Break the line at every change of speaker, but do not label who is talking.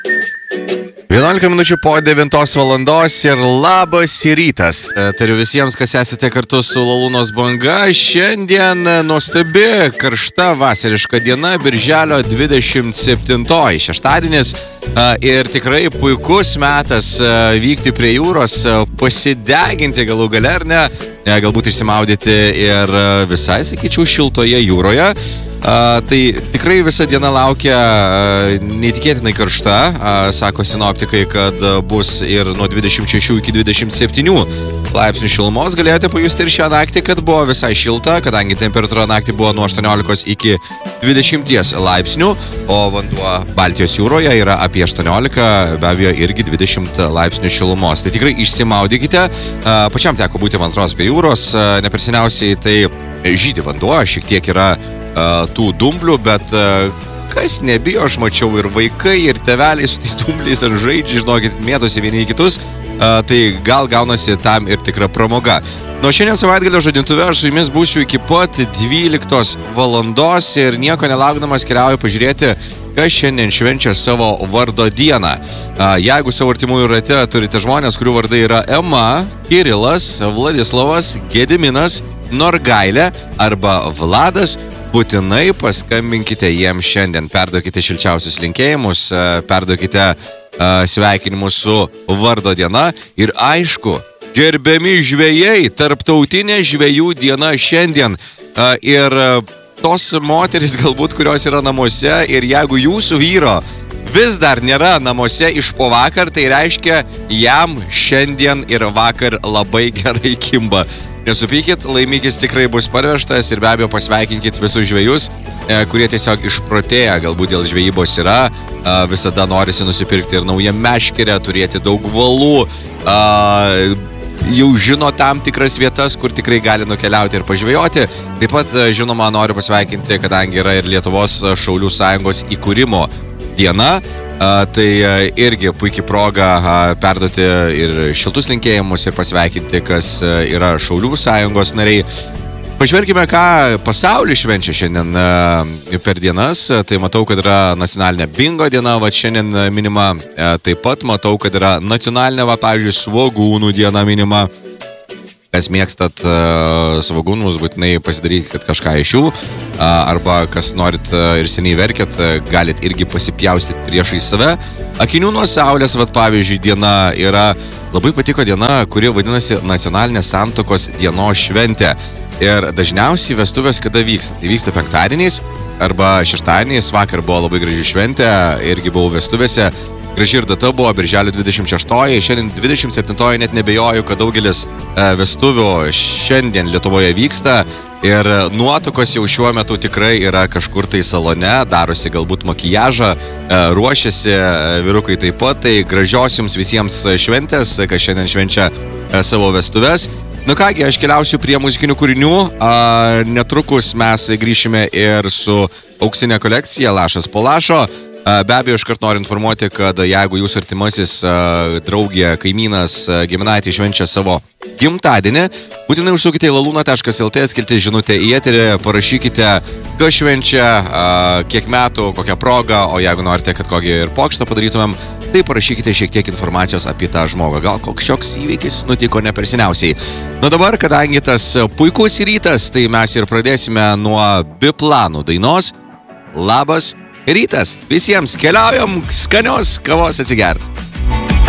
11 minučių po 9 valandos ir labas rytas. Tariu visiems, kas esate kartu su Lalūnos banga. Šiandien nuostabi, karšta vasariška diena, birželio 27, šeštadienis. Ir tikrai puikus metas vykti prie jūros, pasideginti galų gale, ar ne? Galbūt išsimaudyti ir visai, sakyčiau, šiltoje jūroje. Tai tikrai visa diena laukia neįtikėtinai karšta, sako sinoptikai, kad bus ir nuo 26 iki 27 laipsnių šilumos. Galėjote pajusti ir šią naktį, kad buvo visai šilta, kadangi temperatūra naktį buvo nuo 18 iki 20 laipsnių, o vanduo Baltijos jūroje yra apie 18, be abejo irgi 20 laipsnių šilumos. Tai tikrai išsimaudykite. Pačiam teko būti, man atrodo, prie jūros, neperseniausiai tai žydi vanduo, šiek tiek yra tų dumblių, bet kas nebijo, aš mačiau ir vaikai, ir tėveliai su tais dumbliais ar žaidžia, žinokit, mėtosi vieni į kitus, tai gal gaunasi tam ir tikra pramoga. Nuo šiandien savaitgalio žadintuve aš su jumis būsiu iki pat 12 valandos ir nieko nelaukdamas keliauju pažiūrėti, kas šiandien švenčia savo vardo dieną. Jeigu savo artimųjų rate turite žmonės, kurių vardai yra Ema, Kirilas, Vladislavas, Gediminas, Norgailė arba Vladas, būtinai paskambinkite jiems šiandien, perduokite šilčiausius linkėjimus, perduokite sveikinimus su vardo diena ir aišku, gerbiami žvejai, tarptautinė žvejų diena šiandien ir tos moteris galbūt, kurios yra namuose ir jeigu jūsų vyro vis dar nėra namuose iš po vakar, tai reiškia jam šiandien ir vakar labai gerai kimba. Nesupykit, laimikis tikrai bus parvežtas ir be abejo pasveikinkit visus žvejus, kurie tiesiog išprotėję galbūt dėl žvejybos yra, visada norisi nusipirkti ir naują meškerę, turėti daug valų, jau žino tam tikras vietas, kur tikrai gali nukeliauti ir pažvejoti. Taip pat, žinoma, noriu pasveikinti, kadangi yra ir Lietuvos Šaulių sąjungos įkūrimo diena, tai irgi puikiai proga perduoti ir šiltus linkėjimus ir pasveikinti, kas yra Šaulių sąjungos nariai. Pažvelkime, ką pasaulis švenčia šiandien per dienas. Tai matau, kad yra nacionalinė bingo diena, va šiandien minima. Taip pat matau, kad yra nacionalinė, va, pavyzdžiui, svogūnų diena minima. Kas mėgstat svogūnus, būtinai pasidarykit kažką iš jų, arba kas norit ir seniai verkėt, galit irgi pasipjaustyti priešai save. Akinių nuo saulės, vat pavyzdžiui, diena yra, labai patiko diena, kuri vadinasi nacionalinė santuokos dienos šventė. Ir dažniausiai vestuvės kada vyksta? Tai vyksta penktadieniais arba šeštadieniais, vakar buvo labai graži šventė, irgi buvau vestuvėse. Graži ir data buvo birželio 26, šiandien 27, net nebejoju, kad daugelis vestuvių šiandien Lietuvoje vyksta ir nuotakos jau šiuo metu tikrai yra kažkur tai salone, darosi galbūt makijažą, ruošiasi vyrukai taip pat, tai gražios jums visiems šventės, kas šiandien švenčia savo vestuves. Nu kągi, aš keliausiu prie muzikinių kūrinių, netrukus mes grįšime ir su auksinė kolekcija Lašas po lašo. Be abejo, iškart noriu informuoti, kad jeigu jūsų artimasis draugė, kaimynas, giminaitį švenčia savo gimtadienį, būtinai užsukite į laluna.lt, skilti žinutę į eterį, parašykite, kas švenčia, kiek metų, kokią progą, o jeigu norite, kad kokį ir pokštą padarytumėm, tai parašykite šiek tiek informacijos apie tą žmogą. Gal koks įvykis nutiko ne per seniausiai. Nu dabar, kadangi tas puikus rytas, tai mes ir pradėsime nuo Biplanų dainos Labas rytas. Visiems keliaujam skanios kavos atsigert.